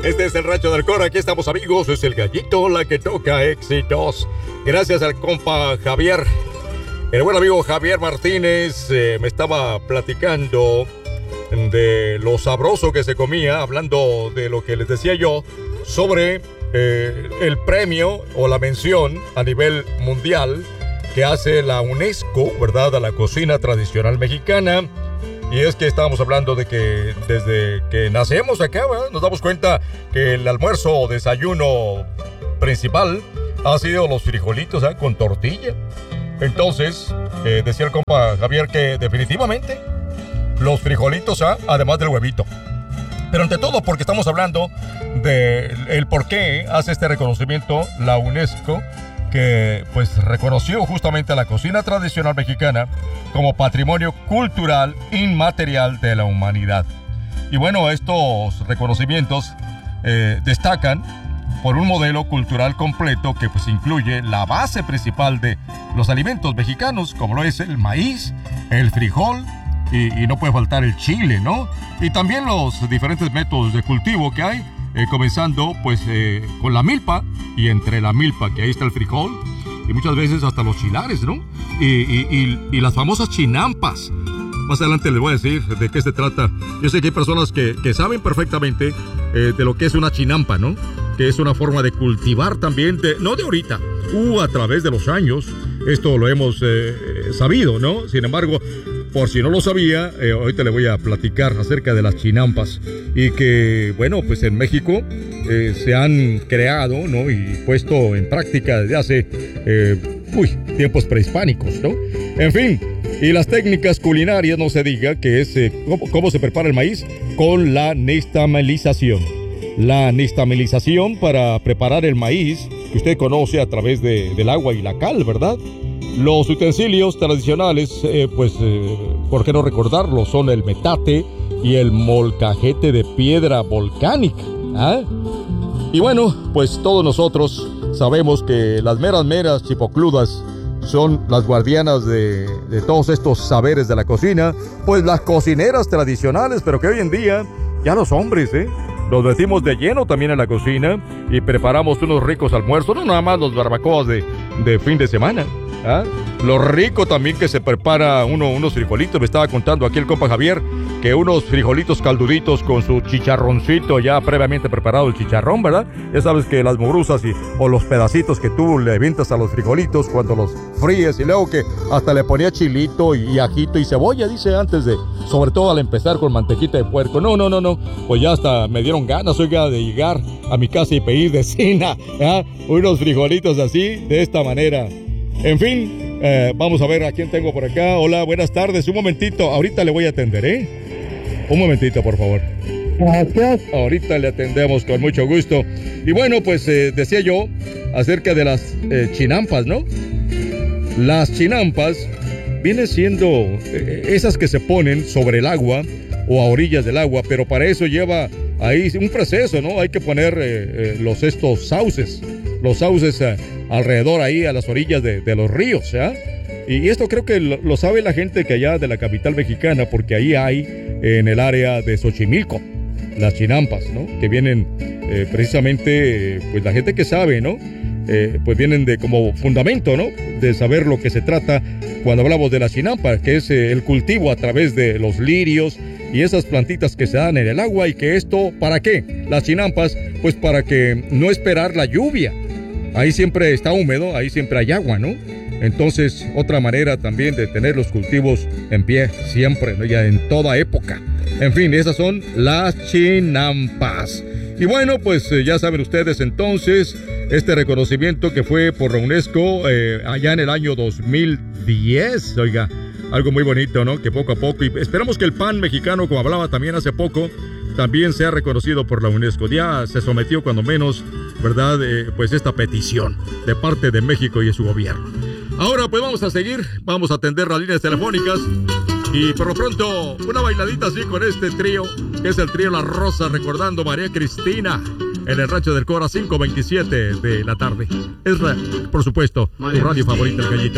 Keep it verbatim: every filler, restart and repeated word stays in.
Este es el Rancho del Cora, aquí estamos amigos, es el Gallito la que toca éxitos. Gracias al compa Javier. El buen amigo Javier Martínez eh, me estaba platicando de lo sabroso que se comía, hablando de lo que les decía yo sobre eh, el premio o la mención a nivel mundial que hace la UNESCO, ¿verdad?, a la cocina tradicional mexicana. Y es que estábamos hablando de que desde que nacemos acá, ¿verdad?, nos damos cuenta que el almuerzo o desayuno principal ha sido los frijolitos, ¿eh?, con tortilla. Entonces, eh, decía el compa Javier que definitivamente los frijolitos, ¿eh?, además del huevito. Pero ante todo porque estamos hablando del por qué hace este reconocimiento la UNESCO, que pues reconoció justamente a la cocina tradicional mexicana como patrimonio cultural inmaterial de la humanidad. Y bueno, estos reconocimientos eh, destacan por un modelo cultural completo que pues incluye la base principal de los alimentos mexicanos, como lo es el maíz, el frijol y, y no puede faltar el chile, ¿no? Y también los diferentes métodos de cultivo que hay, eh, comenzando pues eh, con la milpa, y entre la milpa, que ahí está el frijol, y muchas veces hasta los chilares, ¿no? Y, y, y, y las famosas chinampas. Más adelante les voy a decir de qué se trata. Yo sé que hay personas que, que saben perfectamente eh, de lo que es una chinampa, ¿no? Que es una forma de cultivar también, de, no de ahorita, uh, a través de los años. Esto lo hemos eh, sabido, ¿no? Sin embargo, por si no lo sabía, eh, ahorita le voy a platicar acerca de las chinampas. Y que, bueno, pues en México eh, se han creado, ¿no?, y puesto en práctica desde hace, eh, uy, tiempos prehispánicos, ¿no? En fin, y las técnicas culinarias, no se diga, que es eh, cómo, cómo se prepara el maíz con la nixtamalización. La nixtamalización para preparar el maíz, que usted conoce a través de, del agua y la cal, ¿verdad? Los utensilios tradicionales, eh, pues, eh, ¿por qué no recordarlo? Son el metate y el molcajete de piedra volcánica. ¿Ah? Y bueno, pues todos nosotros sabemos que las meras meras chipocludas son las guardianas de, de todos estos saberes de la cocina, pues las cocineras tradicionales, pero que hoy en día ya los hombres, ¿eh?, nos metimos de lleno también en la cocina y preparamos unos ricos almuerzos, no nada más los barbacoas de, de fin de semana. ¿Ah? Lo rico también que se prepara uno, unos frijolitos. Me estaba contando aquí el compa Javier que unos frijolitos calduditos con su chicharroncito ya previamente preparado, el chicharrón, ¿verdad? Ya sabes que las morusas y, o los pedacitos que tú le avientas a los frijolitos cuando los fríes, y luego que hasta le ponía chilito y, y ajito y cebolla, dice, antes de, sobre todo al empezar con mantequita de puerco. No, no, no, no, pues ya hasta me dieron ganas, oiga, de llegar a mi casa y pedir de cena, ¿ah?, unos frijolitos así, de esta manera. En fin, eh, vamos a ver a quién tengo por acá. Hola, buenas tardes. Un momentito, ahorita le voy a atender, ¿eh? Un momentito, por favor. Gracias. Ahorita le atendemos con mucho gusto. Y bueno, pues eh, decía yo acerca de las eh, chinampas, ¿no? Las chinampas vienen siendo eh, esas que se ponen sobre el agua o a orillas del agua, pero para eso lleva ahí un proceso, ¿no? Hay que poner eh, eh, los estos sauces, los sauces eh, alrededor ahí a las orillas de, de los ríos, ¿ya? Y esto creo que lo, lo sabe la gente que allá de la capital mexicana, porque ahí hay en el área de Xochimilco las chinampas, ¿no? Que vienen eh, precisamente, eh, pues la gente que sabe, ¿no? Eh, pues vienen de como fundamento, ¿no?, de saber lo que se trata cuando hablamos de la chinampa, que es eh, el cultivo a través de los lirios y esas plantitas que se dan en el agua. Y que esto, ¿para qué? Las chinampas, pues para que no esperar la lluvia. Ahí siempre está húmedo, ahí siempre hay agua, ¿no? Entonces, otra manera también de tener los cultivos en pie, siempre, ¿no?, ya en toda época. En fin, esas son las chinampas. Y bueno, pues eh, ya saben ustedes entonces, este reconocimiento que fue por la UNESCO eh, allá en el año dos mil diez, oiga, algo muy bonito, ¿no? Que poco a poco, y esperamos que el pan mexicano, como hablaba también hace poco, también sea reconocido por la UNESCO. Ya se sometió cuando menos, ¿verdad?, eh, pues esta petición de parte de México y de su gobierno. Ahora pues vamos a seguir, vamos a atender las líneas telefónicas y por lo pronto una bailadita así con este trío, que es el trío La Rosa, recordando María Cristina en el Rancho del Cora, cinco veintisiete de la tarde. Es, por supuesto, tu radio favorita, el Gallito.